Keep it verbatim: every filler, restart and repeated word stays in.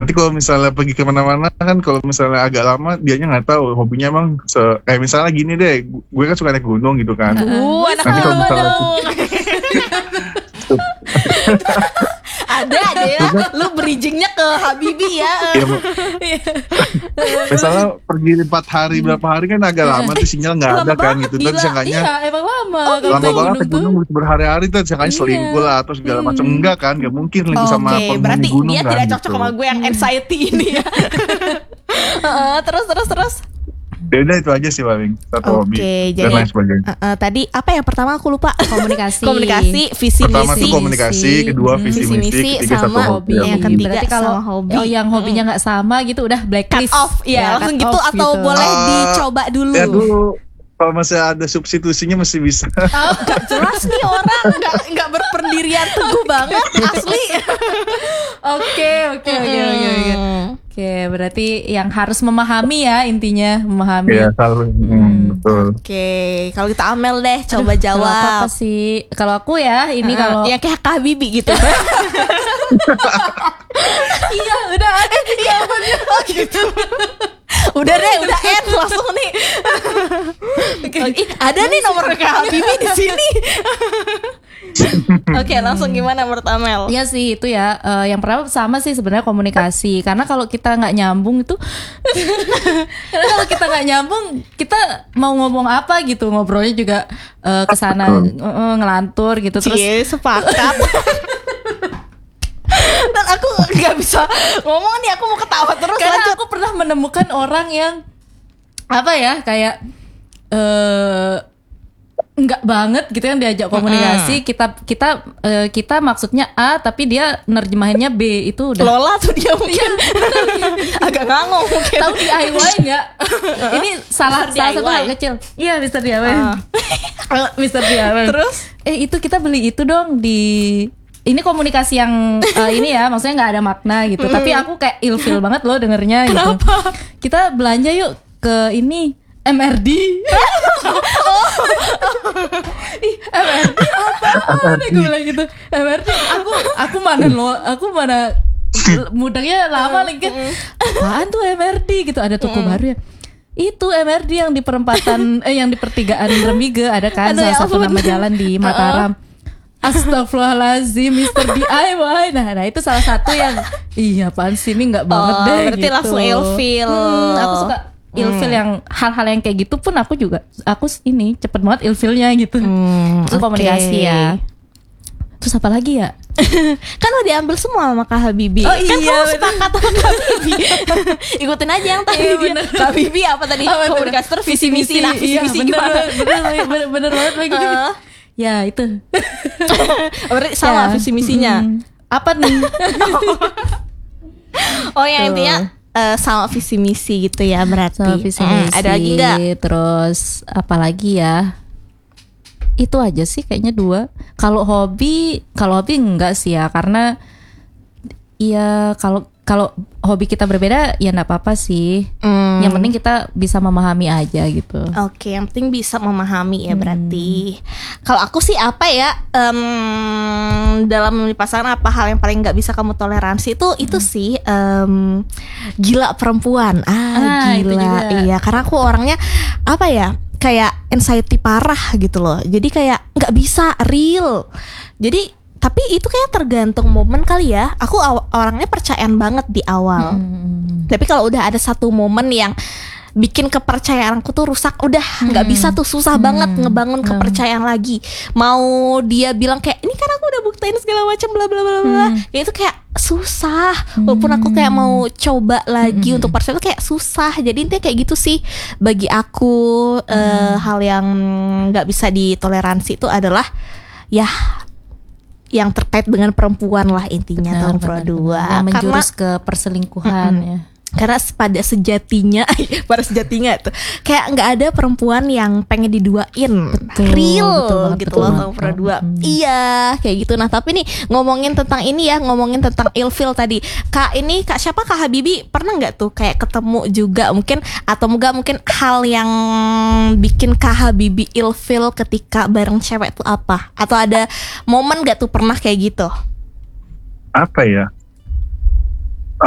Nanti kalau misalnya pergi kemana-mana kan, kalau misalnya agak lama dianya nggak tahu hobinya emang se- kayak misalnya gini deh, gue kan suka naik gunung gitu kan. Uh, anak Nanti kalau misalnya ada aja ya, lu bridgingnya ke Habibie ya. ya, misalnya pergi empat hari berapa hari kan agak lama tuh sinyal nggak ada kan gitu, dan seenggaknya Iya emang lama. Oh, Kalau lama naik banget gunung naik tuh. gunung berhari-hari tuh, seenggaknya Iya. selingkuh lah atau segala macam. Hmm. Enggak kan, nggak mungkin selingkuh sama Oke, penghuni berarti gunung dia kan, tidak cocok gitu. sama gue yang anxiety ini ya. Heeh, terus terus terus. Ya udah itu aja sih paling satu hobi Oke, dan jadi lain sebagainya. uh, uh, tadi apa yang pertama aku lupa. Komunikasi. Komunikasi, visi Pertama misi. tuh komunikasi, kedua Hmm, visi visi misi, misi ketiga satu sama hobi. yang ketiga Berarti kalau sama hobi. oh yang hobinya nggak sama gitu udah Cut blacklist. off, ya, langsung cut gitu off atau gitu. boleh Ah, dicoba dulu. Ya dulu kalau masih ada substitusinya masih bisa. Oh, gak jelas nih orang, nggak nggak berpendirian teguh banget asli. Oke oke oke oke oke. Hmm. Oke berarti yang harus memahami ya intinya memahami. Iya selalu. Hmm, betul. Oke, kalau kita Amel deh, coba Kalau jawab. aku apa sih? Kalau aku ya ini Heeh, kalau yang kayak Kak Habibie gitu. iya udah ada Iya bener. Oh gitu. Udah deh, udah end langsung nih. Ih, ada nih nomor Kak Habibie di sini. Oke, langsung gimana menurut Amel? Iya sih itu ya. Eh, yang pertama sama sih sebenarnya komunikasi. Karena kalau kita nggak nyambung itu, karena kalau kita nggak nyambung, kita mau ngomong apa gitu ngobrolnya juga eh, kesana eh, ngelantur gitu. Terus Cie, sepakat. Dan aku nggak bisa ngomong nih, aku mau ketawa terus. karena Lanjut. aku pernah menemukan orang yang apa ya kayak eh nggak banget gitu yang diajak komunikasi. Kita kita eh, kita maksudnya A tapi dia nerjemahinnya B, itu udah Lola tuh dia mungkin agak ngangong mungkin. tahu D I Y nggak? Ini salah Mister salah satu D I Y. hal kecil. Iya Mister D I Y. Ah. Mister D I Y. Terus? Eh itu kita beli itu dong di ini komunikasi yang eh, ini ya maksudnya nggak ada makna gitu. Tapi aku kayak ilfil banget loh dengernya gitu. Kenapa? Kita belanja yuk ke ini M R D. Ih, M R D apaan? Gue bilang gitu. M R D aku aku mana lo aku mana mudahnya lama lagi kan. Apaan tuh M R D gitu, ada toko baru ya. Itu M R D yang di perempatan eh yang di pertigaan Remiga ada kan Aduh, salah ya satu ampun. nama jalan di Mataram. Astagfirullahaladzim, Mister D I Y. Nah, nah itu salah satu yang iya apaan sih ini nggak banget Oh, deh berarti gitu. langsung ilfil. Hmm, aku suka ilfil yang hal-hal yang kayak gitu pun aku juga aku ini cepet banget ilfilnya gitu. Hmm, Itu oke. komunikasi ya. Terus apa lagi ya? Kan lo diambil semua sama Kak Habibie. Oh, Kan iya, kamu bener. sepakat sama Kak Habibie. Ikutin aja yang tadi Iya, dia. bener. Kak Habibie apa tadi? Oh, bener. Komunikasi terus visi misi. Nah, visi Iya, misi bener, gimana? bener, bener, bener, bener banget lagi. Heeh. Ya itu. Berarti salah Ya. visi misinya. Hmm. Apa nih? Oh, yang Tuh. intinya eh, sama visi misi gitu ya berarti. Sama visi Hmm, misi. ada lagi nggak? Terus apa lagi ya? Itu aja sih kayaknya dua. Kalau hobi, kalau hobi enggak sih ya karena ya kalau kalau hobi kita berbeda ya enggak apa-apa sih. Hmm. Yang penting kita bisa memahami aja gitu. Oke, yang penting bisa memahami ya berarti. Kalau aku sih apa ya, em, dalam memilih pasangan apa hal yang paling nggak bisa kamu toleransi itu itu sih em, gila perempuan. Ah, Ah, itu gila, juga. iya. Karena aku orangnya apa ya, kayak anxiety parah gitu loh. Jadi kayak nggak bisa real. Jadi tapi itu kayak tergantung momen kali ya. Aku aw- orangnya percayaan banget di awal. Hmm. Tapi kalau udah ada satu momen yang bikin kepercayaanku tuh rusak, udah nggak bisa tuh, susah banget ngebangun kepercayaan lagi. Mau dia bilang kayak ini kan aku udah buktiin segala macam bla bla bla bla, ya itu kayak susah. Walaupun aku kayak mau coba lagi untuk percaya itu kayak susah. Jadi intinya kayak gitu sih bagi aku. eh, hal yang nggak bisa ditoleransi itu adalah ya yang terkait dengan perempuan lah intinya Benar, tahun benar, Pro benar. dua. Yang Karena menjurus ke perselingkuhan ya. karena pada sejatinya pada sejatinya tuh kayak nggak ada perempuan yang pengen diduain Betul, real betul banget, gitu betul loh banget. tahun Pro dua. Hmm. Iya kayak gitu. Nah tapi nih ngomongin tentang ini ya, ngomongin tentang ilfil tadi, Kak ini Kak siapa Kak Habibie pernah nggak tuh kayak ketemu juga mungkin atau enggak mungkin hal yang bikin Kak Habibie ilfil ketika bareng cewek tuh apa? Atau ada momen nggak tuh pernah kayak gitu? Apa ya?